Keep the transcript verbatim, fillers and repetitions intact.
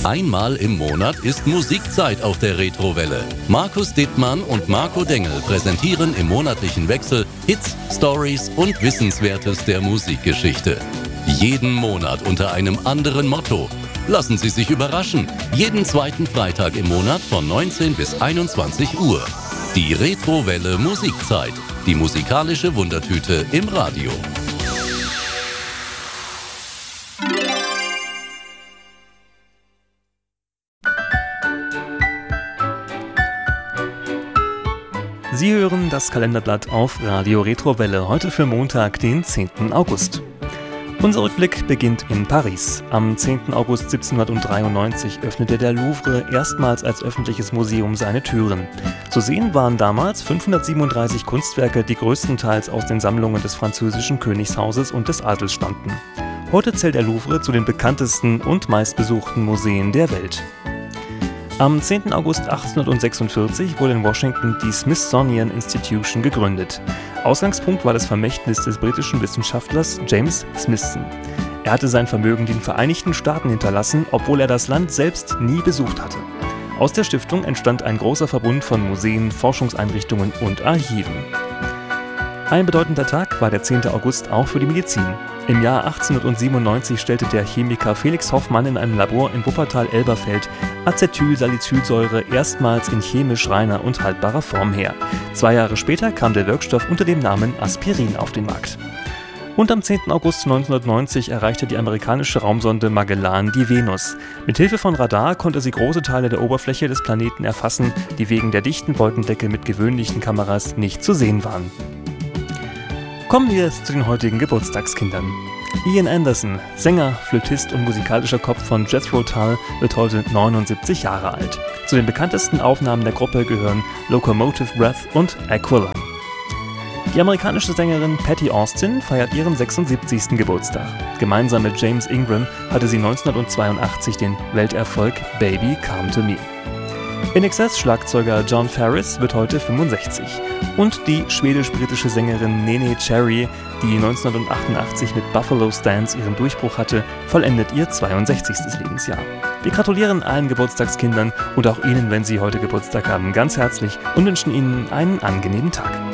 Einmal im Monat ist Musikzeit auf der Retrowelle. Markus Dittmann und Marco Dengel präsentieren im monatlichen Wechsel Hits, Stories und Wissenswertes der Musikgeschichte. Jeden Monat unter einem anderen Motto. Lassen Sie sich überraschen. Jeden zweiten Freitag im Monat von neunzehn bis einundzwanzig Uhr. Die Retrowelle Musikzeit. Die musikalische Wundertüte im Radio. Sie hören das Kalenderblatt auf Radio Retrowelle, heute für Montag, den zehnten August. Unser Rückblick beginnt in Paris. Am zehnten August siebzehnhundertdreiundneunzig öffnete der Louvre erstmals als öffentliches Museum seine Türen. Zu sehen waren damals fünfhundertsiebenunddreißig Kunstwerke, die größtenteils aus den Sammlungen des französischen Königshauses und des Adels stammten. Heute zählt der Louvre zu den bekanntesten und meistbesuchten Museen der Welt. Am zehnten August achtzehnhundertsechsundvierzig wurde in Washington die Smithsonian Institution gegründet. Ausgangspunkt war das Vermächtnis des britischen Wissenschaftlers James Smithson. Er hatte sein Vermögen den Vereinigten Staaten hinterlassen, obwohl er das Land selbst nie besucht hatte. Aus der Stiftung entstand ein großer Verbund von Museen, Forschungseinrichtungen und Archiven. Ein bedeutender Tag war der zehnte August auch für die Medizin. Im Jahr achtzehnhundertsiebenundneunzig stellte der Chemiker Felix Hoffmann in einem Labor in Wuppertal-Elberfeld Acetylsalicylsäure erstmals in chemisch reiner und haltbarer Form her. Zwei Jahre später kam der Wirkstoff unter dem Namen Aspirin auf den Markt. Und am zehnten August neunzehnhundertneunzig erreichte die amerikanische Raumsonde Magellan die Venus. Mithilfe von Radar konnte sie große Teile der Oberfläche des Planeten erfassen, die wegen der dichten Wolkendecke mit gewöhnlichen Kameras nicht zu sehen waren. Kommen wir zu den heutigen Geburtstagskindern. Ian Anderson, Sänger, Flötist und musikalischer Kopf von Jethro Tull, wird heute neunundsiebzig Jahre alt. Zu den bekanntesten Aufnahmen der Gruppe gehören Locomotive Breath und Aquila. Die amerikanische Sängerin Patti Austin feiert ihren sechsundsiebzigsten Geburtstag. Gemeinsam mit James Ingram hatte sie neunzehnhundertzweiundachtzig den Welterfolg Baby Come to Me. In Excess Schlagzeuger John Farris wird heute fünfundsechzig. Und die schwedisch-britische Sängerin Neneh Cherry, die neunzehnhundertachtundachtzig mit Buffalo Stance ihren Durchbruch hatte, vollendet ihr zweiundsechzigstes Lebensjahr. Wir gratulieren allen Geburtstagskindern und auch Ihnen, wenn Sie heute Geburtstag haben, ganz herzlich und wünschen Ihnen einen angenehmen Tag.